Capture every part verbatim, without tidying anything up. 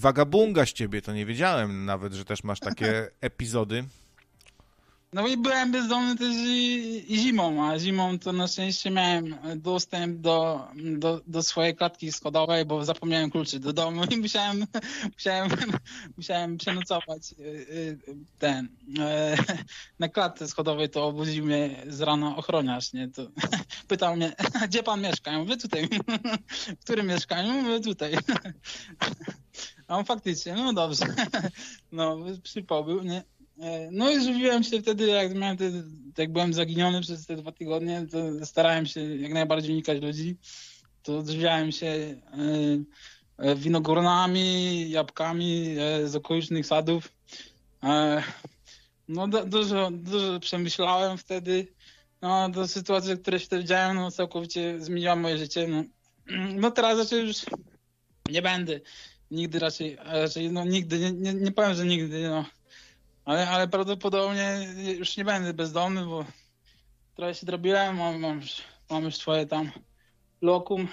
wagabunga z ciebie, to nie wiedziałem nawet, że też masz takie epizody. No i byłem bezdomny też i, i zimą, a zimą to na szczęście miałem dostęp do, do, do swojej klatki schodowej, bo zapomniałem kluczy do domu i musiałem, musiałem, musiałem przenocować ten. Na klatce schodowej to obudził mnie z rana ochroniarz, nie? To pytał mnie, gdzie pan mieszka? Ja mówię, tutaj. W którym mieszkaniu? Mówię, tutaj. A on faktycznie, no dobrze. No, przypał był, nie? No i żywiłem się wtedy, jak miałem te, jak byłem zaginiony przez te dwa tygodnie, to starałem się jak najbardziej unikać ludzi. To odżywiałem się e, winogronami, jabłkami e, z okolicznych sadów. E, no du, dużo, dużo przemyślałem wtedy. No to sytuacje, które się wtedy działy, no całkowicie zmieniła moje życie. No, no teraz raczej już nie będę. Nigdy raczej, raczej no nigdy, nie, nie, nie powiem, że nigdy, no. Ale, ale prawdopodobnie już nie będę bezdomny, bo trochę się drobiłem, mam, mam, już, mam już swoje tam lokum.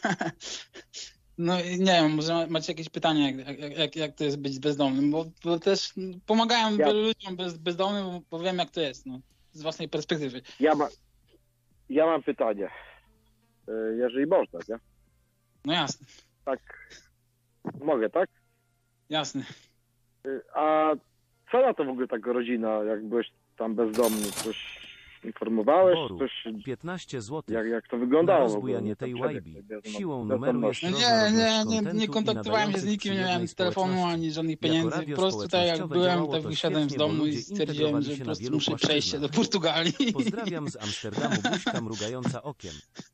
No i nie wiem, może macie jakieś pytania, jak, jak, jak to jest być bezdomnym, bo, bo też pomagałem ja. wielu ludziom bez, bezdomnym, bo, bo wiem jak to jest, no, z własnej perspektywy. Ja, ma, ja mam pytanie, jeżeli można, nie? No jasne. Tak, mogę, tak? Jasne. A co na to w ogóle taka rodzina, jak byłeś tam bezdomny? Coś informowałeś? Boru, Coś, piętnaście złotych. jak, jak to wyglądało? Na rozbujanie tej łajbi. Siłą numeru jest No nie, nie, nie, nie kontaktowałem się z nikim, nie miałem telefonu ani żadnych pieniędzy. Po prostu tak jak byłem, tak wysiadłem z domu i stwierdziłem, że po prostu muszę przejść się do Portugalii. Pozdrawiam z Amsterdamu, buźka mrugająca okiem.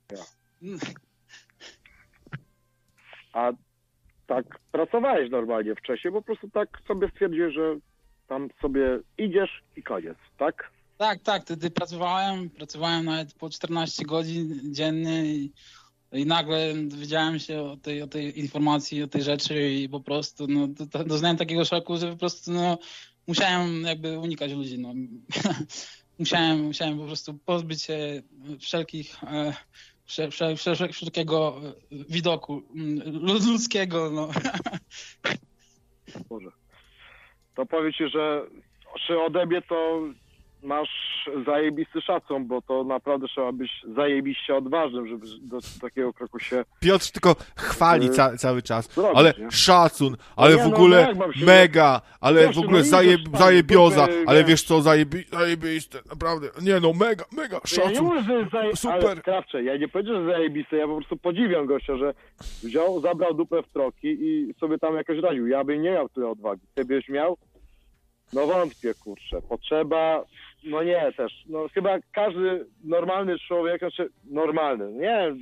A tak pracowałeś normalnie wcześniej, bo po prostu tak sobie stwierdziłeś, że tam sobie idziesz i koniec, tak? Tak, tak, wtedy pracowałem, pracowałem nawet po czternaście godzin dziennie i, i nagle dowiedziałem się o tej, o tej informacji, o tej rzeczy i po prostu no, do, do, doznałem takiego szoku, że po prostu no, musiałem jakby unikać ludzi. No. musiałem, musiałem po prostu pozbyć się wszelkich, e, wszel, wszel, wszel, wszelkiego widoku ludzkiego. No. Boże. To powiem ci, że czy ode mnie to masz zajebisty szacun, bo to naprawdę trzeba być zajebiście odważnym, żeby do takiego kroku się... Piotr tylko chwali ca cały czas, zrobić, ale nie? szacun, ale nie, w no, ogóle no się... mega, ale Wiesz, w ogóle no zaje idziesz tam, zajebioza, kupy, ale wiesz. wiesz co, zajebi zajebiste, naprawdę, nie no, mega, mega, Ja nie szacun, mówię, że zaje... super. Ale krawcze, ja nie powiedziałem, że zajebiste, ja po prostu podziwiam gościa, że wziął, zabrał dupę w troki i sobie tam jakoś radził. Ja bym nie miał tyle odwagi. Ty byś miał? No wątpię, kurczę. Potrzeba... No nie, też. No chyba każdy normalny człowiek, znaczy normalny, nie...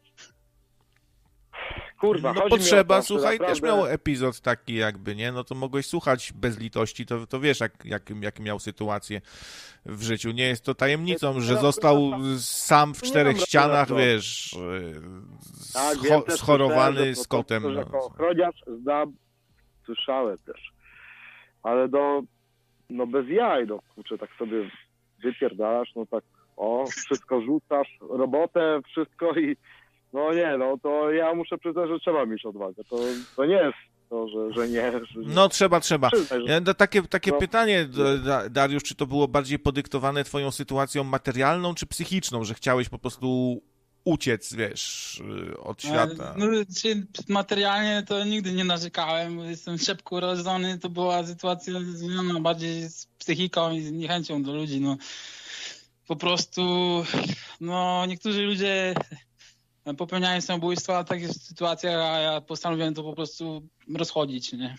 Kurwa, No chodzi potrzeba, mi o to, słuchaj, naprawdę... też miał epizod taki jakby, nie? No to mogłeś słuchać bez litości, to, to wiesz, jak, jak, jak miał sytuację w życiu. Nie jest to tajemnicą, że został sam w czterech ścianach, wiesz, Tak, scho wiem też, schorowany słyszałem, że z to- kotem. to, że No. Jako ochroniarz znam, słyszałem też. Ale do, no bez jaj, no kurczę, tak sobie wypierdalasz, no tak, o, wszystko rzucasz, robotę, wszystko i no nie, no to ja muszę przyznać, że trzeba mieć odwagę. To, to nie jest to, że, że nie. Że nie. No trzeba, trzeba. Przyznaj, że... Ja, no, takie takie No. pytanie, da- Dariusz, czy to było bardziej podyktowane twoją sytuacją materialną czy psychiczną, że chciałeś po prostu uciec, wiesz, od świata? No, czy materialnie to nigdy nie narzekałem, bo jestem szybko urodzony, to była sytuacja związana bardziej z psychiką i z niechęcią do ludzi, no. Po prostu, no, niektórzy ludzie popełniają samobójstwa w takich sytuacjach, a ja postanowiłem to po prostu rozchodzić, nie?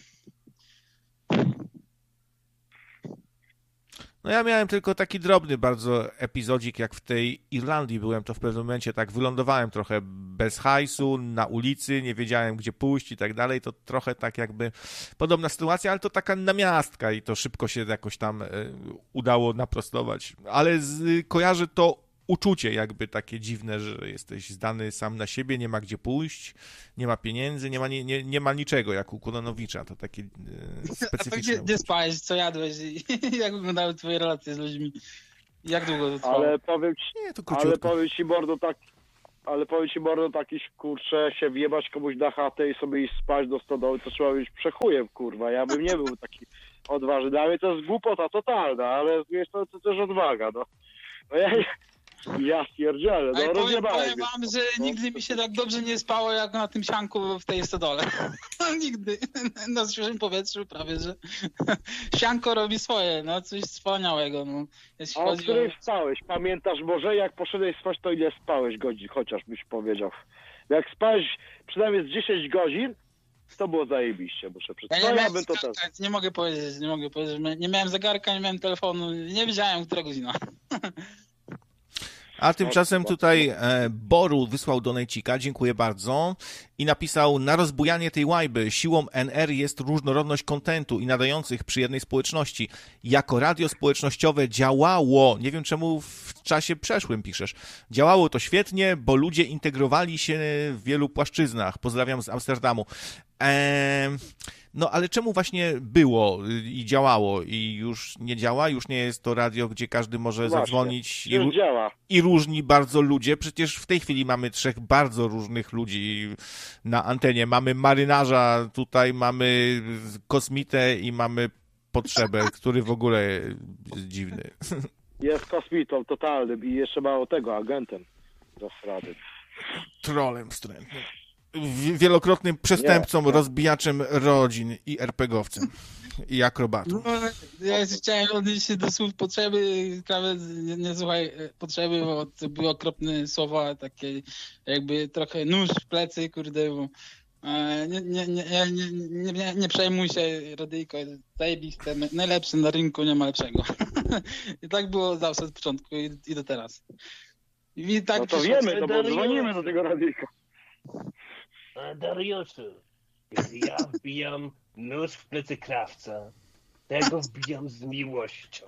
No ja miałem tylko taki drobny bardzo epizodzik, jak w tej Irlandii byłem, to w pewnym momencie tak wylądowałem trochę bez hajsu, na ulicy, nie wiedziałem gdzie pójść i tak dalej, to trochę tak jakby podobna sytuacja, ale to taka namiastka i to szybko się jakoś tam y, udało naprostować, ale z, kojarzę to uczucie jakby takie dziwne, że jesteś zdany sam na siebie, nie ma gdzie pójść, nie ma pieniędzy, nie ma, nie, nie, nie ma niczego, jak u Kononowicza, to takie y, specyficzne. A gdzie, gdzie spałeś, co jadłeś i jak wyglądały twoje relacje z ludźmi? Jak długo to trwało? Ale powiem ci, Nie, to ale króciutko. powiem ci, Bordo, tak, ale powiem ci, mordo, taki, kurczę, się wjebać komuś na chatę i sobie iść spać do stodoły, to trzeba być przechujem, kurwa. Ja bym nie był taki odważny. Dla mnie to jest głupota totalna, ale wiesz, to, to też odwaga, no. No ja, ja stwierdziłem, no Ej, powiem, rozjebałem. powiem wam, że nigdy mi się tak dobrze nie spało, jak na tym sianku w tej stodole. Nigdy. Na świeżym powietrzu prawie, że sianko robi swoje, no coś wspaniałego. No. Jeśli A o chodzi której o... spałeś? Pamiętasz może, jak poszedłeś spać, to ile spałeś godzin, chociaż byś powiedział. Jak spałeś przynajmniej z dziesięć godzin, to było zajebiście, muszę Ja przyznać. nie, No, ja miałem bym to zegarka, też. nie mogę powiedzieć, nie mogę powiedzieć. Nie miałem zegarka, nie miałem telefonu, nie wiedziałem, która godzina. A tymczasem tutaj e, Boru wysłał donejcika, dziękuję bardzo, i napisał: na rozbujanie tej łajby siłą N R jest różnorodność kontentu i nadających przy jednej społeczności. Jako radio społecznościowe działało, nie wiem czemu w czasie przeszłym piszesz, działało to świetnie, bo ludzie integrowali się w wielu płaszczyznach. Pozdrawiam z Amsterdamu. Eee, no ale czemu właśnie było i działało i już nie działa? Już nie jest to radio, gdzie każdy może Właśnie, zadzwonić i, już działa. i różni bardzo ludzie. Przecież w tej chwili mamy trzech bardzo różnych ludzi na antenie. Mamy marynarza, tutaj mamy kosmitę i mamy potrzebę, który w ogóle jest dziwny. Jest kosmitą totalnym i jeszcze mało tego, agentem zasrady. Trolem wstrętnym. W- Wielokrotnym przestępcą, Nie. rozbijaczem rodzin i er pe gie owcem. I akrobatą. No, ja jeszcze chciałem odnieść się do słów potrzeby, krawec, nie, nie słuchaj potrzeby, bo to były okropne słowa, takie jakby trochę nóż w plecy, kurde, bo e, nie, nie, nie, nie, nie, nie, nie przejmuj się, radyjko jest zajebiste, najlepszy na rynku, nie ma lepszego. I tak było zawsze od początku i, i do teraz. I tak No to przyszło. wiemy, no bo dzwonimy do tego radyjka. A Dariuszu, kiedy ja wbijam nóż w plecy krawca, to ja go wbijam z miłością.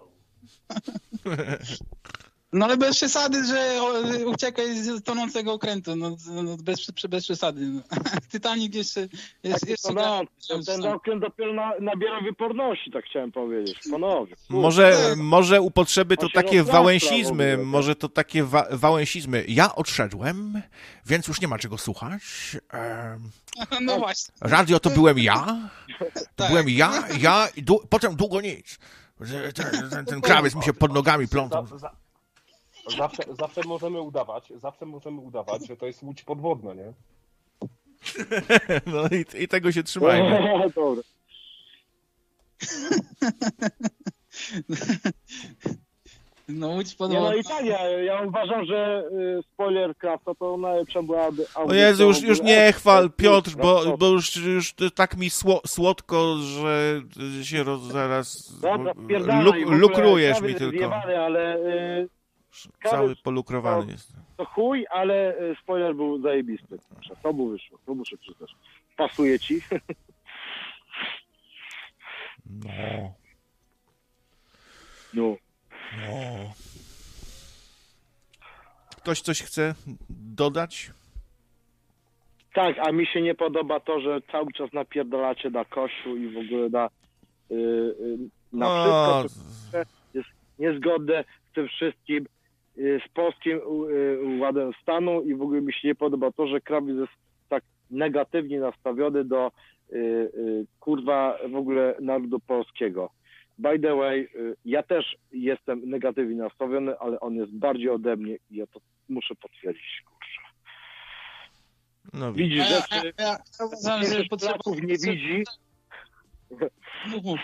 No ale bez przesady, że o, uciekaj z tonącego okrętu, no, no bez, bez przesady. No. Titanic jeszcze... jest Tak, jeszcze no, gra- ten okręt dopiero na, nabiera wyporności, tak chciałem powiedzieć. Panowie. Może, może u potrzeby to On się takie rozrasta w wałęsizmy, ogóle, tak? może to takie wa- wałęsizmy. Ja odszedłem, więc już nie ma czego słuchać. Em, No właśnie. radio to byłem ja, to Tak. byłem ja, ja i du- potem długo nic. Że Ten, ten, ten krawiec mi się pod nogami plątał. Za, za, zawsze, zawsze możemy udawać, zawsze możemy udawać, że to jest łódź podwodna, nie? No i, i tego się trzymajmy. Dobra. No łódź Nie, no podwodna. i tak, ja, ja uważam, że y, spoiler Crafta to najlepsza była audycja. O Jezu, już, już nie chwal, Piotr, bo, Dobra, bo już, już tak mi sło, słodko, że się roz, zaraz Dobra, pierdalaj, luk, w ogóle lukrujesz prawie mi tylko. zjebany, ale y, Cały polukrowany jest. to chuj, ale y, spoiler był zajebisty. To mu wyszło, to muszę przyznać. Pasuje ci? No, No. no. Ktoś coś chce dodać? Tak, a mi się nie podoba to, że cały czas napierdalacie na Kościół i w ogóle na, y, y, na No, wszystko, co jest niezgodne z tym wszystkim, y, z polskim y, ładem stanu i w ogóle mi się nie podoba to, że Krawiec jest tak negatywnie nastawiony do y, y, kurwa w ogóle narodu polskiego. By the way, y, ja też jestem negatywnie nastawiony, ale on jest bardziej ode mnie i ja to muszę potwierdzić, kurczę. no Widzi Ja, ja, rzeczy, ja, ja uważam, że których potrzeba... Polaków nie widzi. Mów, mów.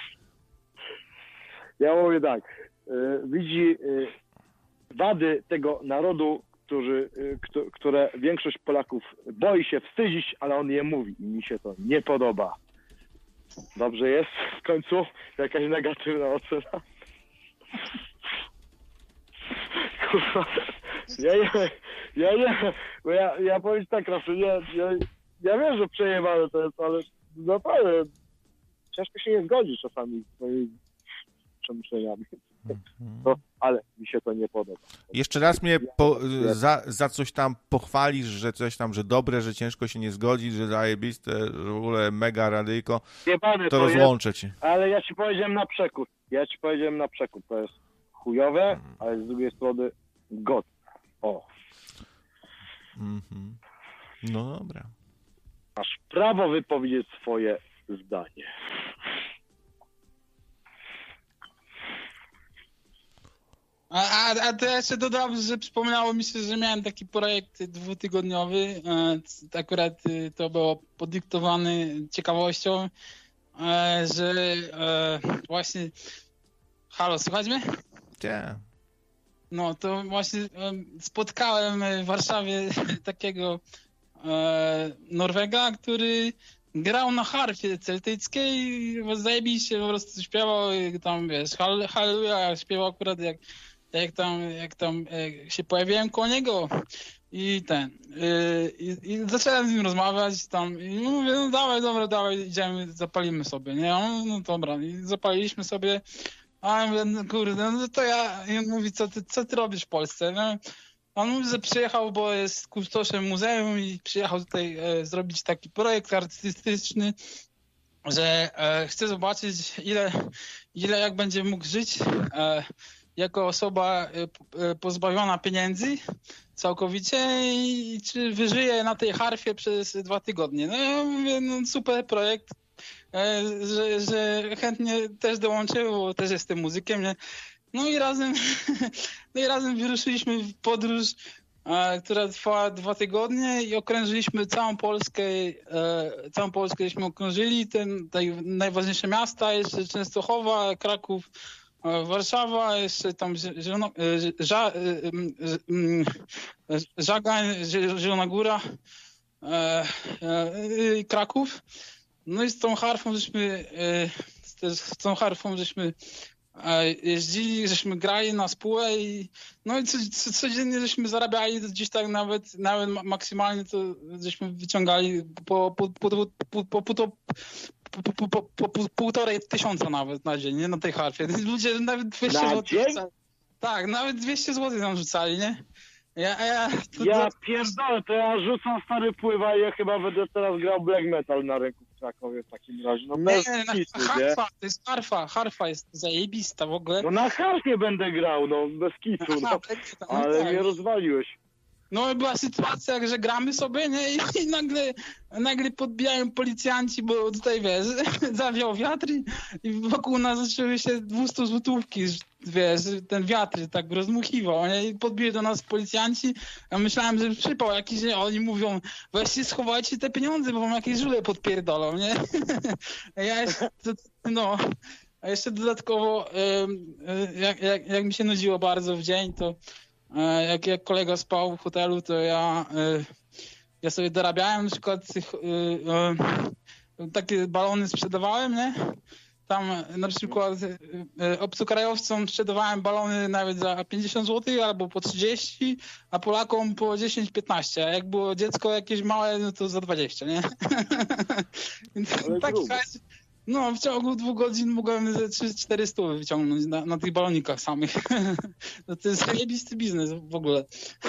Ja mówię tak, y, widzi y, wady tego narodu, którzy, y, kto, które większość Polaków boi się wstydzić, ale on je mówi i mi się to nie podoba. Dobrze jest? W końcu jakaś negatywna ocena. Kurwa, ja nie, ja nie, bo ja, ja powiem tak, raczej nie, ja, ja wiem, że przejebane to jest, ale naprawdę ciężko się nie zgodzić czasami z moimi przemyśleniami. No, ale mi się to nie podoba. Jeszcze raz mnie po, za, za coś tam pochwalisz, że coś tam, że dobre, że ciężko się nie zgodzić, że zajebiste, że w ogóle mega radyjko, Jebane to to jest, rozłączę cię. ale ja ci powiedziałem na przekór. Ja ci powiedziałem na przekór. To jest chujowe, ale z drugiej strony godne. O. Mhm. No dobra. Masz prawo wypowiedzieć swoje zdanie. A, a, a to jeszcze dodam, że przypomniało mi się, że miałem taki projekt dwutygodniowy. E, akurat e, to było podyktowane ciekawością, e, że e, właśnie... Halo, słuchaj mnie? Nie. No to właśnie e, spotkałem w Warszawie takiego e, Norwega, który grał na harfie celtyckiej, zajebiście po prostu śpiewał i tam, wiesz, hall- halleluja, śpiewał akurat jak jak tam, jak tam jak się pojawiłem koło niego i ten, yy, i, i zacząłem z nim rozmawiać tam i mówię, no dawaj, dobra, dawaj, idziemy, zapalimy sobie, nie? On, no dobra, i zapaliliśmy sobie, a ja mówię, no kurde, no to ja, i on mówi, co ty, co ty robisz w Polsce, no? On mówi, że przyjechał, bo jest kustoszem muzeum i przyjechał tutaj e, zrobić taki projekt artystyczny, że e, chce zobaczyć, ile, ile jak będzie mógł żyć e, jako osoba pozbawiona pieniędzy całkowicie i czy wyżyje na tej harfie przez dwa tygodnie. No ja mówię, no super projekt, że, że chętnie też dołączył, bo też jestem muzykiem, nie? No i razem, no i razem wyruszyliśmy w podróż, która trwała dwa tygodnie i okrężyliśmy całą Polskę, całą Polskę żeśmy okrążyli, ten, te najważniejsze miasta, jeszcze Częstochowa, Kraków, Warszawa, jeszcze tam Zielono, Ża, Żagań, Zielona Góra, Kraków. No i z tą harfą żeśmy, z tą harfą żeśmy jeździli, żeśmy grali na spółę i no i co, co, codziennie żeśmy zarabiali gdzieś tak nawet, nawet maksymalnie to żeśmy wyciągali po, po, po, po, po, po, po, po, po, po, po, po półtorej tysiąca nawet na dzień, nie? Na tej harfie. Ludzie nawet dwieście złotych rzucali. Tak, nawet dwieście złotych nam rzucali, nie? Ja, ja, to, ja to... pierdolę, to ja rzucam stary pływa i ja chyba będę teraz grał black metal na rynku w Krakowie w takim razie. No bez nie, na, kitu, harfa, to jest harfa, harfa jest zajebista w ogóle. No na harfie będę grał, no bez kitu, no. Ale tak. mnie rozwaliłeś. No była sytuacja, że gramy sobie, nie? I, i nagle, nagle podbijają policjanci, bo tutaj, wiesz, zawiał wiatr i, i wokół nas zaczęły się dwieście złotówki, wiesz, ten wiatr tak rozmuchiwał, nie? I podbili do nas policjanci, ja myślałem, że przypał jakiś, nie? Oni mówią, weźcie schowajcie te pieniądze, bo wam jakieś żule podpierdolą, nie? Ja jeszcze, no... A jeszcze dodatkowo, jak, jak, jak mi się nudziło bardzo w dzień, to jak, jak kolega spał w hotelu, to ja, ja sobie dorabiałem na przykład tych, takie balony sprzedawałem, nie? Tam na przykład obcokrajowcom sprzedawałem balony nawet za pięćdziesiąt złotych albo po trzydzieści, a Polakom po dziesięć piętnaście, a jak było dziecko jakieś małe, no to za dwadzieścia, nie? Tak, no, w ciągu dwóch godzin mogłem ze trzy cztery stówy wyciągnąć na, na tych balonikach samych. No to jest zajebisty biznes w ogóle.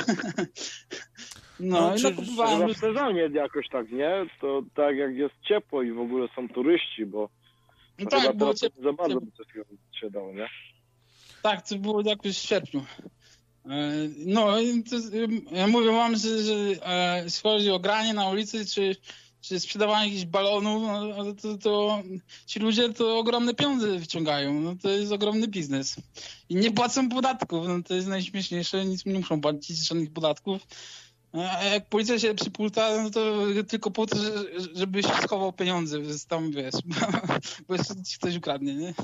No, no i czy, nakupowałem... Chyba w sezonie jakoś tak, nie? To tak jak jest ciepło i w ogóle są turyści, bo no tak, chyba było ciepło. Za bardzo by coś się dało, nie? Tak, to było jakoś w sierpniu. No, to, ja mówię wam, że, że jeśli chodzi o granie na ulicy, czy czy sprzedawanie jakichś balonów, no, to, to ci ludzie to ogromne pieniądze wyciągają. No, to jest ogromny biznes. I nie płacą podatków. No, to jest najśmieszniejsze. Nic nie muszą płacić żadnych podatków. A jak policja się przypulta, no to tylko po to, żebyś schował pieniądze. Tam wiesz, bo jeszcze ci ktoś ukradnie, nie?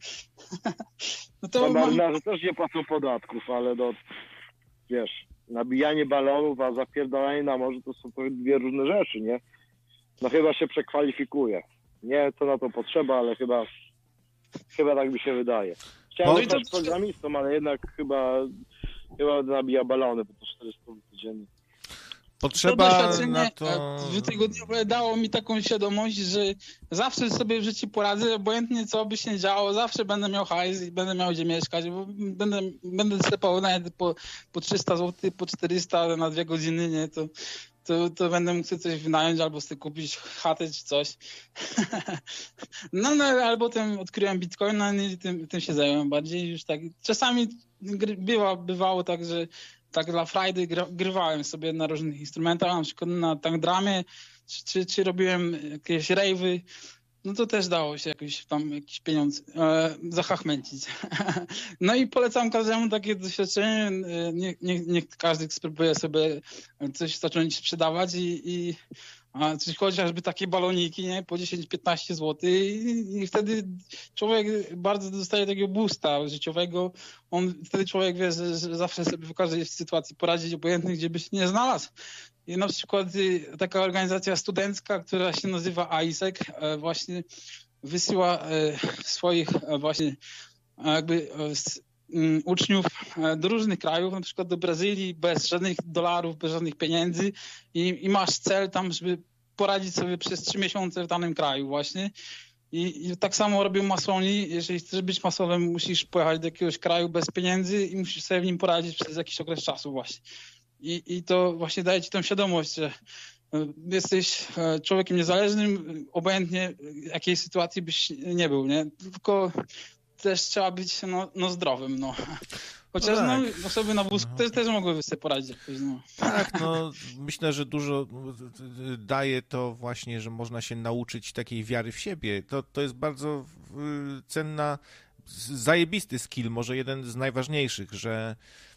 No to no, marynarze też nie płacą podatków, ale no, wiesz, nabijanie balonów, a zapierdalanie na morzu to są dwie różne rzeczy, nie? No chyba się przekwalifikuje. Nie, to na to potrzeba, ale chyba chyba tak mi się wydaje. Chciałem być no to... programistą, ale jednak chyba chyba nabija balony, bo to czterysta codziennie. Potrzeba to na to... dwutygodniowe dało mi taką świadomość, że zawsze sobie w życiu poradzę, obojętnie co by się działo, zawsze będę miał hajs i będę miał gdzie mieszkać, bo będę, będę sklepał nawet po, po trzysta złotych, po czterysta na dwie godziny, nie, to To, to będę mógł sobie coś wynająć albo sobie kupić chatę czy coś. No, no albo tym odkryłem Bitcoina i tym, tym się zająłem bardziej już tak. Czasami bywa, bywało tak, że tak dla frajdy gra, grywałem sobie na różnych instrumentach, na przykład na tangdramie, czy, czy, czy robiłem jakieś rejwy, no to też dało się jakoś tam jakiś pieniądz e, zachachmęcić. No i polecam każdemu takie doświadczenie. Niech nie, nie każdy spróbuje sobie coś zacząć sprzedawać i, i a coś chociażby takie baloniki, nie? Po dziesięć piętnaście złotych i, i wtedy człowiek bardzo dostaje takiego boosta życiowego. On, wtedy człowiek wie, że, że zawsze sobie w każdej sytuacji poradzić, obojętnie gdzie by się nie znalazł. I na przykład y, taka organizacja studencka, która się nazywa A I S E C, e, właśnie wysyła e, swoich e, właśnie e, jakby e, s, m, uczniów e, do różnych krajów, na przykład do Brazylii, bez żadnych dolarów, bez żadnych pieniędzy i, i masz cel tam, żeby poradzić sobie przez trzy miesiące w danym kraju właśnie. I, I tak samo robią masoni. Jeżeli chcesz być masonem, musisz pojechać do jakiegoś kraju bez pieniędzy i musisz sobie w nim poradzić przez jakiś okres czasu właśnie. I, I to właśnie daje ci tą świadomość, że jesteś człowiekiem niezależnym, obojętnie jakiej sytuacji byś nie był, nie? Tylko też trzeba być no, no zdrowym, no. Chociaż no, tak. no, osoby na wózku no. też, też mogłyby sobie poradzić jakoś, no. Tak, no myślę, że dużo daje to właśnie, że można się nauczyć takiej wiary w siebie. To, to jest bardzo cenna, zajebisty skill, może jeden z najważniejszych, że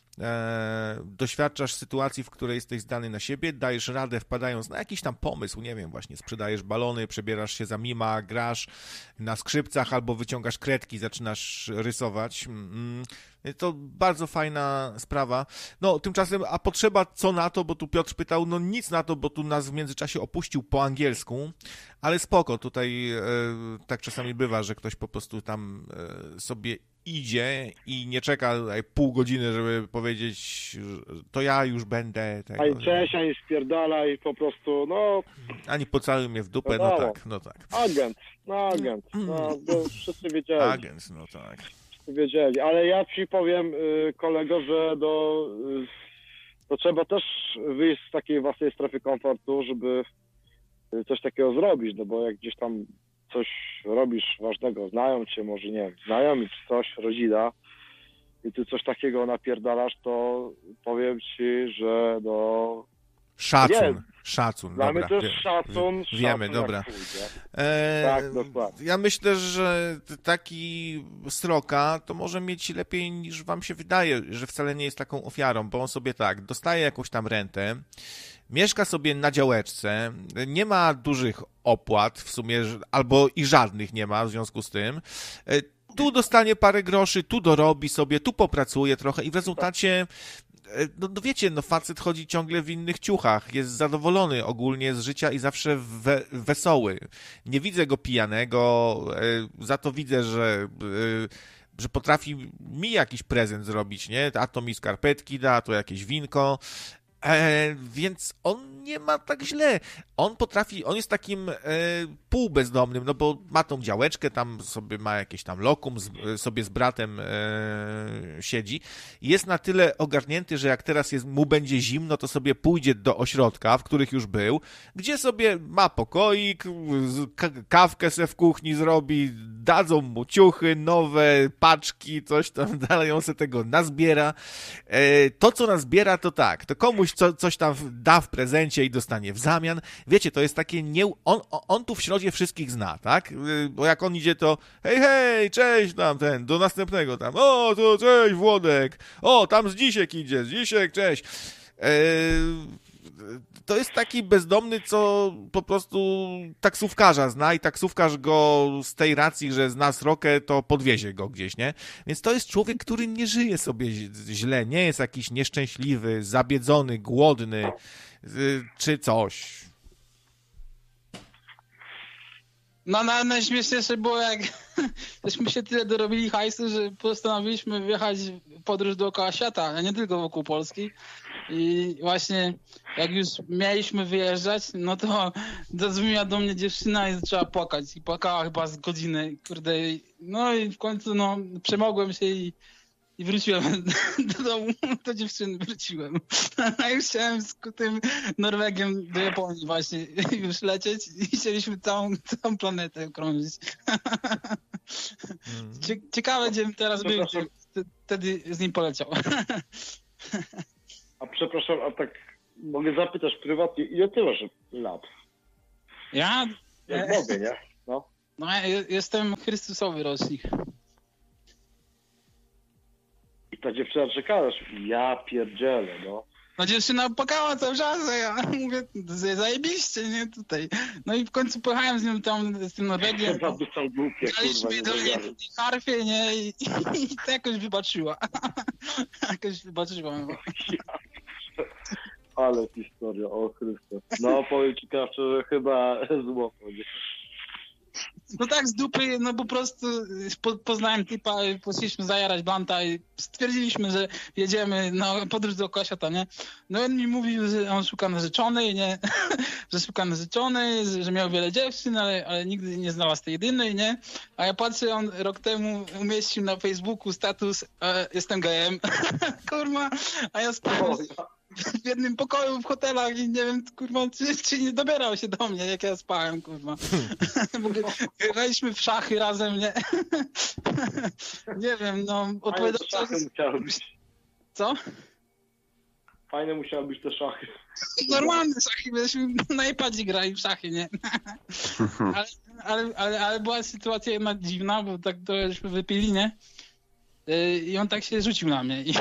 E, doświadczasz sytuacji, w której jesteś zdany na siebie, dajesz radę wpadając na jakiś tam pomysł, nie wiem, właśnie sprzedajesz balony, przebierasz się za mima, grasz na skrzypcach albo wyciągasz kredki, zaczynasz rysować. Mm, to bardzo fajna sprawa. No, tymczasem, a potrzeba co na to, bo tu Piotr pytał, no nic na to, bo tu nas w międzyczasie opuścił po angielsku, ale spoko, tutaj e, tak czasami bywa, że ktoś po prostu tam e, sobie idzie i nie czeka tutaj pół godziny, żeby powiedzieć, to ja już będę tego. Ani cześć, ani spierdalaj, po prostu, no... Ani pocałuj mnie w dupę, no, no tak, no tak. Agent, no agent, no, bo wszyscy wiedzieli. Agent, no tak. Wszyscy wiedzieli, ale ja ci powiem, kolego, że do... to trzeba też wyjść z takiej własnej strefy komfortu, żeby coś takiego zrobić, no bo jak gdzieś tam coś robisz ważnego, znają cię, może nie wiem, znajomi czy coś, rodzina i ty coś takiego napierdalasz, to powiem ci, że no... Szacun, nie. szacun, Dla dobra. mnie to jest szacun, Wiemy, szacun dobra. E, tak, dokładnie. Ja myślę, że taki sroka to może mieć lepiej niż wam się wydaje, że wcale nie jest taką ofiarą, bo on sobie tak, dostaje jakąś tam rentę, mieszka sobie na działeczce, nie ma dużych opłat w sumie, albo i żadnych nie ma w związku z tym. Tu dostanie parę groszy, tu dorobi sobie, tu popracuje trochę i w rezultacie, no, no wiecie, no facet chodzi ciągle w innych ciuchach, jest zadowolony ogólnie z życia i zawsze we, wesoły. Nie widzę go pijanego, za to widzę, że... że potrafi mi jakiś prezent zrobić, nie? A to mi skarpetki da, a to jakieś winko. E, więc on nie ma tak źle. On potrafi, on jest takim e, półbezdomnym, no bo ma tą działeczkę, tam sobie ma jakieś tam lokum, z, sobie z bratem e, siedzi. Jest na tyle ogarnięty, że jak teraz jest, mu będzie zimno, to sobie pójdzie do ośrodka, w których już był, gdzie sobie ma pokoik, kawkę se w kuchni zrobi, dadzą mu ciuchy, nowe paczki, coś tam dalej, on se tego nazbiera. E, to, co nazbiera, to tak, to komuś Co, coś tam da w prezencie i dostanie w zamian. Wiecie, to jest takie nie... On, on tu w środzie wszystkich zna, tak? Bo jak on idzie, to hej, hej, cześć tam ten, do następnego tam. O, to cześć Włodek. O, tam z Dzisiek idzie, z Dzisiek, cześć. Eee, to jest taki bezdomny, co po prostu taksówkarza zna i taksówkarz go z tej racji, że zna srokę, to podwiezie go gdzieś, nie? Więc to jest człowiek, który nie żyje sobie źle, nie jest jakiś nieszczęśliwy, zabiedzony, głodny czy coś. No, na, najśmieszniejsze było, jak żeśmy się tyle dorobili hajsu, że postanowiliśmy wyjechać w podróż dookoła świata, a nie tylko wokół Polski. I właśnie jak już mieliśmy wyjeżdżać, no to zadzwoniła do mnie dziewczyna i zaczęła płakać. I płakała chyba z godziny, kurde. No i w końcu no przemogłem się i, i wróciłem do domu, do dziewczyny wróciłem. A już chciałem z tym Norwegiem do Japonii właśnie już lecieć i chcieliśmy całą, całą planetę krążyć. Ciekawe, gdzie teraz był, wtedy z nim poleciał. A przepraszam, a tak mogę zapytać prywatnie, ile ty masz lat? Ja? Jak e, mogę, nie? No. No ja je- jestem Chrystusowy rocznik. I ta dziewczyna czekała, ja pierdzielę, no. No dziewczyna płakała cały czas, a ja mówię, z- zajebiście, nie, tutaj. No i w końcu pojechałem z nią tam, z tym Norwegiem. Chyba by są głupie, kurwa, Graliśmy nie do niej wygadać. w harfie, nie, i, i to jakoś wybaczyła. Jakoś wybaczyła. No. Ale historia, o Chryste. No powiem ci szczerze, chyba złoto. nie? No tak z dupy, no po prostu po, poznałem typa, poszliśmy zajarać blanta i stwierdziliśmy, że jedziemy na podróż do świata, nie? No on mi mówił, że on szuka narzeczonej, nie? Że szuka narzeczonej, że że miał wiele dziewczyn, ale, ale nigdy nie znalazł tej jedynej, nie? A ja patrzę, on rok temu umieścił na Facebooku status e, jestem gejem. Kurwa, a ja spałem O, ja, w jednym pokoju w hotelach i nie wiem, kurwa, czy, czy nie dobierał się do mnie, jak ja spałem, kurwa. W ogóle graliśmy w szachy razem, nie? Nie wiem, no, fajne odpowiadał te szachy musiały być. co? Fajne musiały być te szachy. Normalne szachy, byśmy na iPadzie grali w szachy, nie? Ale, ale, ale, ale była sytuacja jednak dziwna, bo tak trochęśmy wypili, nie? Yy, I on tak się rzucił na mnie. I,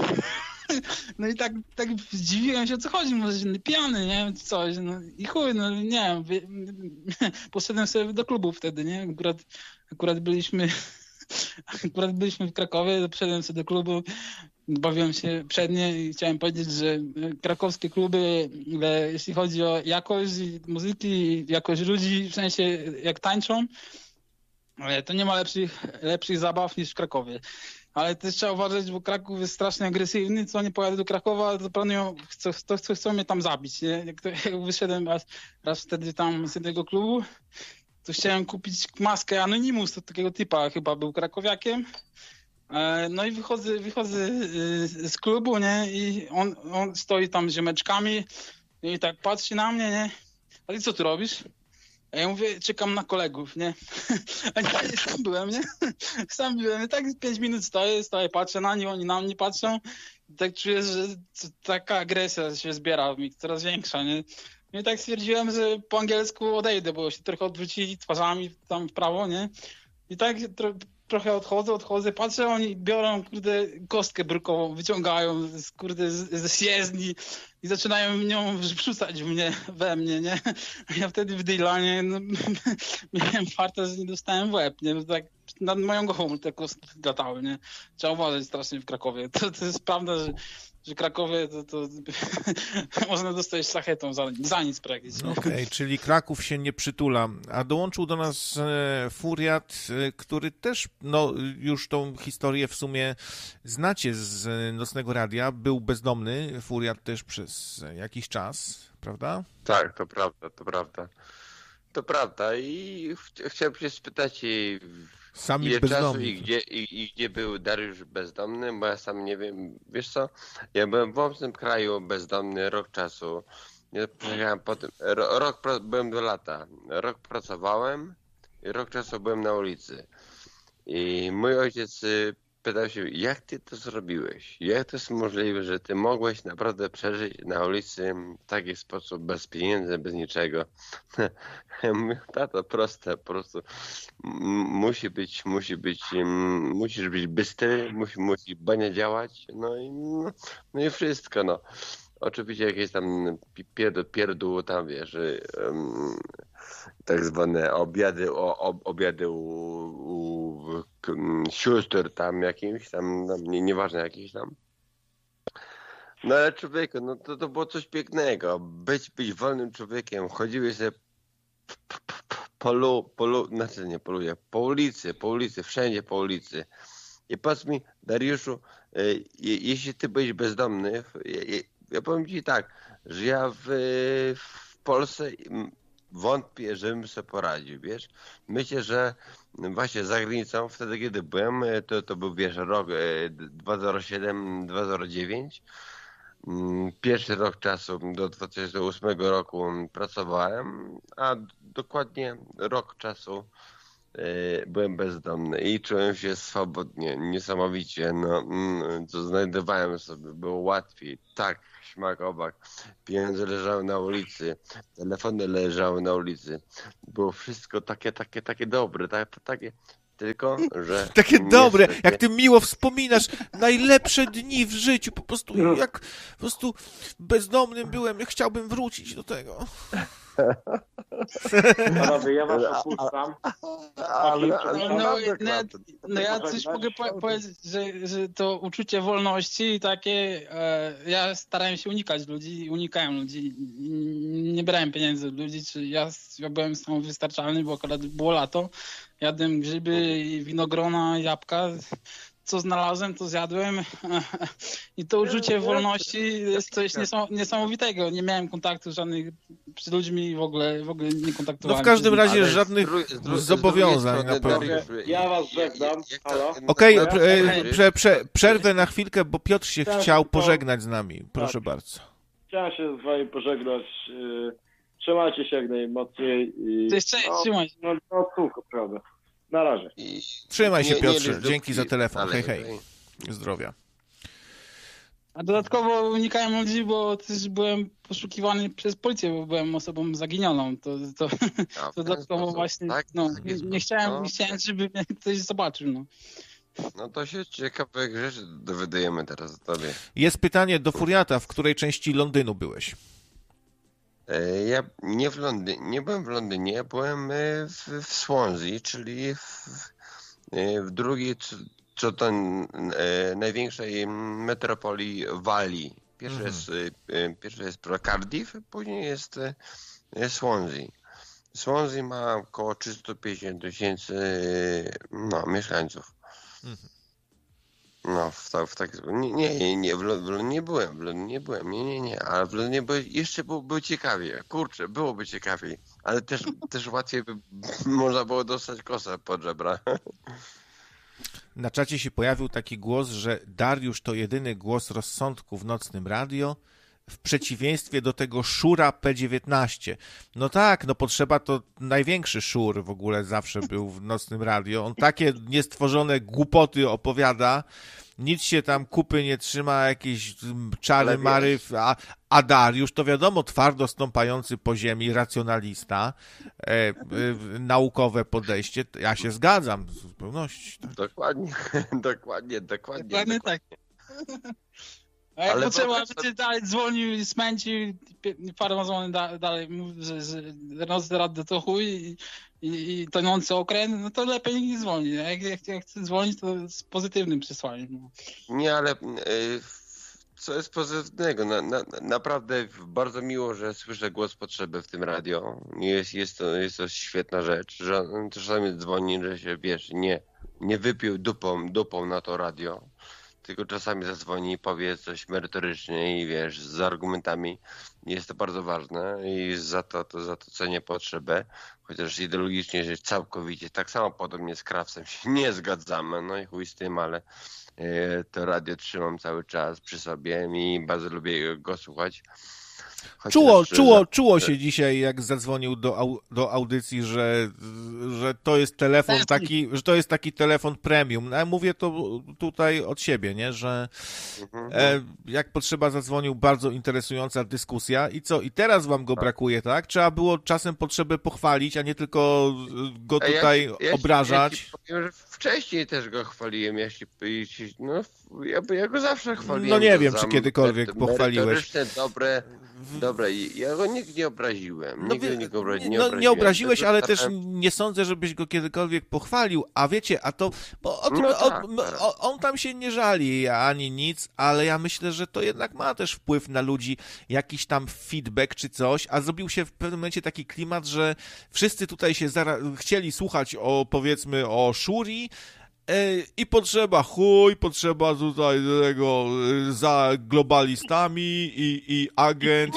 no i tak, tak zdziwiłem się, o co chodzi, może się pijany, nie? Czy coś. No, i chuj, no nie wiem. wie- Poszedłem sobie do klubu wtedy, nie? Akurat, akurat byliśmy akurat byliśmy w Krakowie, poszedłem sobie do klubu, bawiłem się przednie i chciałem powiedzieć, że krakowskie kluby, e, jeśli chodzi o jakość muzyki, jakość ludzi, w sensie jak tańczą, e, to nie ma lepszych, lepszych zabaw niż w Krakowie. Ale też trzeba uważać, bo Kraków jest strasznie agresywny, co nie pojadę do Krakowa, to planują, chcą, to chcą, chcą mnie tam zabić, nie? Jak, to, jak wyszedłem raz, raz wtedy tam z tego klubu, to chciałem kupić maskę Anonymous, to takiego typa chyba był krakowiakiem. E, No i wychodzę, wychodzę y, z klubu, nie? I on, on stoi tam z ziomeczkami i tak patrzy na mnie, nie? A ty co tu robisz? A ja mówię, czekam na kolegów, nie? A nie, sam byłem, nie? Sam byłem, i tak pięć minut stoję, stoję, patrzę na nich, oni na mnie patrzą. I tak czuję, że c- taka agresja się zbiera w mi, coraz większa, nie? No i tak stwierdziłem, że po angielsku odejdę, bo się trochę odwrócili twarzami tam w prawo, nie? I tak tro, trochę odchodzę, odchodzę, patrzę, oni biorą, kurde, kostkę brukową, wyciągają, z, kurde, z- ze jezdni i zaczynają nią wrzucać w mnie, we mnie, nie? A ja wtedy w Dylanie, no, miałem farta, że nie dostałem w łeb, nie? Bo tak nad moją głową te kostki latały, nie? Trzeba uważać strasznie w Krakowie. To, to jest prawda, że, że Krakowie to, to można dostać szlachetą za, za nic praktycznie. Okej, czyli Kraków się nie przytula. A dołączył do nas e, Furiat, e, który też, no już tą historię w sumie znacie z e, Nocnego Radia. Był bezdomny, Furiat też przez jakiś czas, prawda? Tak, to prawda, to prawda. To prawda i ch- chciałem się spytać jej, Sami ile czasu bezdomni. i gdzie, i, i gdzie był Dariusz bezdomny, bo ja sam nie wiem. Wiesz co, ja byłem w obcym kraju bezdomny rok czasu. Ja pojechałem potem, ro, rok pra- byłem dwa lata. Rok pracowałem i rok czasu byłem na ulicy. I mój ojciec y, pytał się, jak ty to zrobiłeś? Jak to jest możliwe, że ty mogłeś naprawdę przeżyć na ulicy w taki sposób, bez pieniędzy, bez niczego? Ja mówię, tato, proste, po prostu m- musi być, musi być, mm, musisz być bystry, musi, musi bania działać, no i, no, no i wszystko, no. Oczywiście jakieś tam pi- pierdół, pierdół tam, wiesz, um, tak zwane obiady, o, o, obiady u, u k- m, sióstr tam jakimś tam, tam nie, nieważne jakiś tam. No ale człowieku, no to, to było coś pięknego. Być, być wolnym człowiekiem. Chodziłeś sobie p- p- p- po, lu, po, lu, znaczy nie po ludzie, po ulicy, po ulicy, wszędzie po ulicy. I powiedz mi, Dariuszu, y, je, jeśli ty byłeś bezdomny, ja, ja, ja powiem ci tak, że ja w, w Polsce mm, wątpię, żebym sobie poradził, wiesz. Myślę, że właśnie za granicą, wtedy kiedy byłem, to, to był, wiesz, rok e, dwa tysiące siódmy dwa tysiące dziewiąty. Mm, Pierwszy rok czasu do dwa tysiące ósmego roku pracowałem, a dokładnie rok czasu e, byłem bezdomny i czułem się swobodnie, niesamowicie, no, mm, to znajdowałem sobie, było łatwiej, tak, śmak obak, pieniądze leżały na ulicy, telefony leżały na ulicy, było wszystko takie, takie, takie dobre, tak, takie, tylko, że... Takie dobre, niestety- jak ty miło wspominasz, najlepsze dni w życiu, po prostu jak po prostu bezdomnym byłem, jak chciałbym wrócić do tego. Panowie, ja was opuszczam. Ale, ale, No, no, naprawdę, no, naprawdę. no ja coś mogę po- powiedzieć, że, że to uczucie wolności i takie, e, ja starałem się unikać ludzi, unikałem ludzi, nie brałem pieniędzy od ludzi, czy ja, ja byłem samowystarczalny, bo akurat było lato, jadłem grzyby, winogrona, jabłka, co znalazłem, to zjadłem i to uczucie wolności jest coś niesam- niesamowitego. Nie miałem kontaktu żadnych z ludźmi, w ogóle, w ogóle nie No kontaktowałem w każdym się z razie Ale z żadnych dru- z dru- z zobowiązań drugiej na strony, pewno. Dariusz, Ja was żegnam. jak to- Halo? Okej, tak, prze- tak, prze- prze- przerwę na chwilkę, bo Piotr się Tak, chciał to- pożegnać z nami. Proszę bardzo. Chciałem się z wami pożegnać. Yy, trzymajcie się jak najmocniej. I, Cześć, cześć, no, trzymaj się. no, no cółko, prawda. Na razie. I- Trzymaj się, nie- nie Piotrze. liczb Dzięki za dupki, telefon. ale- Hej, hej. Zdrowia. A dodatkowo unikałem ludzi, bo też byłem poszukiwany przez policję, bo byłem osobą zaginioną. To, to, A, w to ten dodatkowo sposób, właśnie, tak? no, Taki nie, nie sposób. chciałem, No, nie chciałem, żeby mnie ktoś zobaczył, no. No to się ciekawych rzeczy dowiadujemy teraz o tobie. Jest pytanie do Furiata, w której części Londynu byłeś? E, Ja nie w Londynie, nie byłem w Londynie, ja byłem e, w, w Swansea, czyli w, e, w drugiej, co, co to e, największej metropolii Walii. Pierwsze Mhm. jest, e, pierwsze jest Cardiff, później jest e, Swansea. Swansea ma około trzysta pięćdziesiąt tysięcy no, mieszkańców. Mhm. No, w, ta, w taki sposób. Nie, nie, nie, w Londynie nie byłem, w Londynie nie byłem, nie, nie, nie, ale w Londynie by, jeszcze byłoby ciekawie, kurczę, byłoby ciekawiej, ale też, też łatwiej by można było dostać kosę pod żebra. Na czacie się pojawił taki głos, że Dariusz to jedyny głos rozsądku w nocnym radio, w przeciwieństwie do tego szura P dziewiętnaście. No tak, no Potrzeba to największy szur w ogóle zawsze był w nocnym radio. On takie niestworzone głupoty opowiada, nic się tam kupy nie trzyma, jakieś czary Ale mary, wiesz- a, a Dariusz to wiadomo, twardo stąpający po ziemi, racjonalista, e, e, naukowe podejście. Ja się zgadzam w zupełności. Tak. Dokładnie, dokładnie, dokładnie. Dokładnie tak. A jak Ale potrzeba, wyobraź będzie dalej dzwonił i smęcił, farmazony da, dalej mówi, że, że nocy radio to chuj i, i, i tonący okręt, no to lepiej nie dzwoni. Jak, jak, jak chce dzwonić, to z pozytywnym przesłaniem. No. Nie, ale y, co jest pozytywnego? Na, na, naprawdę bardzo miło, że słyszę głos potrzeby w tym radio. Jest, jest, to, jest to świetna rzecz, że on czasami dzwoni, że się, wiesz, nie, nie wypił dupą, dupą na to radio, tylko czasami zadzwoni i powie coś merytorycznie i wiesz, z argumentami. Jest to bardzo ważne i za to, to, za to cenię potrzebę, chociaż ideologicznie że całkowicie, tak samo podobnie z Krawcem się nie zgadzamy, no i chuj z tym, ale e, to radio trzymam cały czas przy sobie i bardzo lubię go słuchać. Chociaż, Czuło, że- czuło, czuło się dzisiaj, jak zadzwonił do, au, do audycji, że, że to jest telefon taki, że to jest taki telefon premium. No, ja mówię to tutaj od siebie, nie, że Mhm. e, jak Potrzeba zadzwonił, bardzo interesująca dyskusja i co, i teraz wam go brakuje, tak? Trzeba było czasem Potrzebę pochwalić, a nie tylko go A ja tutaj ci- ja ci- obrażać. Ja ci powiem, że wcześniej też go chwaliłem, ja, się, no, ja, ja go zawsze chwaliłem. No nie za- wiem, za czy kiedykolwiek mery- pochwaliłeś. merytoryczne, dobre, dobre. i Ja go nigdy nie obraziłem. No, Nigdy wie- nie, go obra- nie, nie, no, obraziłem. nie obraziłeś, Tylko ale też starałem- nie sądzę, żebyś go kiedykolwiek pochwalił. A wiecie, a to, bo o tym, No o, tak, m- tak. o, on tam się nie żali ani nic, ale ja myślę, że to jednak ma też wpływ na ludzi, jakiś tam feedback czy coś, a zrobił się w pewnym momencie taki klimat, że wszyscy tutaj się zara- chcieli słuchać o, powiedzmy, o Shuri, e, i Potrzeba chuj, Potrzeba tutaj tego e, za globalistami i, i agent. Nie,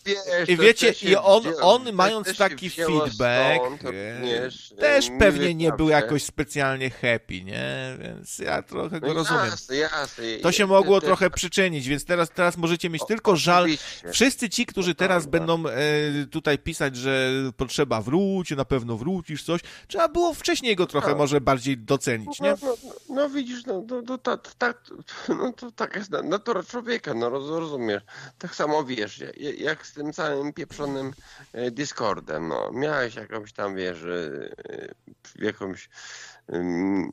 wiesz, I to wiecie, też się i on, wzięło- on to mając też się taki wzięło feedback, stąd, to, e, wiesz, też e, pewnie nie był zawsze. jakoś specjalnie happy, nie? Więc ja trochę No go rozumiem. jasne, jasne. To się Ty- mogło ty- trochę przyczynić, więc teraz, teraz możecie mieć tylko żal. oczywiście. Wszyscy ci, którzy teraz prawda. będą e, tutaj pisać, że potrzeba wróć, na pewno wrócisz, coś, trzeba było wcześniej go trochę Tak. może bardziej docenić, nie? No, no, no, no widzisz, no, no, no, tak, tak, no to tak jest na- natura człowieka, no roz- rozumiesz. Tak samo wiesz, jak, jak z tym całym pieprzonym e, Discordem, no. Miałeś jakąś tam, wiesz, e, e, jakąś em,